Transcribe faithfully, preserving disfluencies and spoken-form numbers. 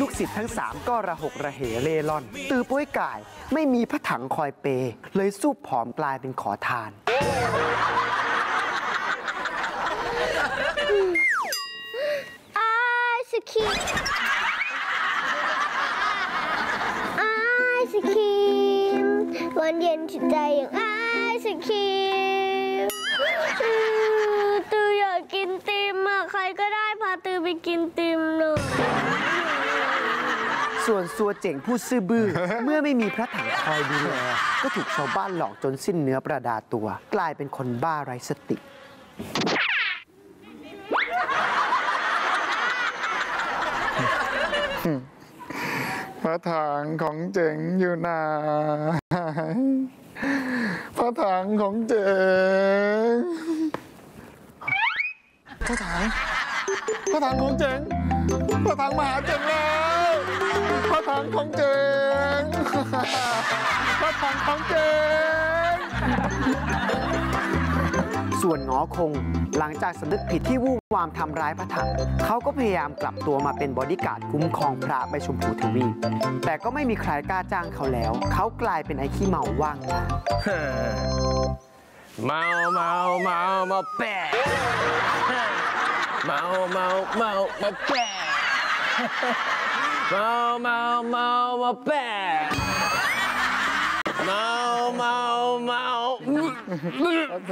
กศิษย์ทั้งสามก็ระหกระเหเร่ร่อนตือป้วยก่ายไม่มีพระถังคอยเปเลยสู้ผอมกลายเป็นขอทานไอศครีมไอศครีมวันเย็นจิตใจอย่างไอศครีมตืออยากกินติมอะใครก็ได้พาตือไปกินติมหน่อยส่วนซัวเจ๋งผู้ซื่อบื้อ เมื่อไม่มีพระถังคอยดูแลก็ถูกชาวบ้านหลอกจนสิ้นเนื้อประดาตัวกลายเป็นคนบ้าไร้สติพระถังของเจ๋งอยู่ไหนพระถังของเจ๋งพระถังพระถังของเจ๋งพระถังมาหาเจ๋งแล้วพระถังของเจ๋งพระถังของเจ๋งส่วนง้อคงหลังจากสำนึกผิดที่วู่วามทำร้ายพระถังเขาก็พยายามกลับตัวมาเป็นบอดี้การ์ดคุ้มครองพระใบชมพูทวีปแต่ก็ไม่มีใครกล้าจ้างเขาแล้วเขากลายเป็นไอ้ขี้เมาว่างงานเมาเมาเมาเมาแปะเมาเมาเมาเมาแปะเมาเมาเมาเมาแปะเมาเมาเมา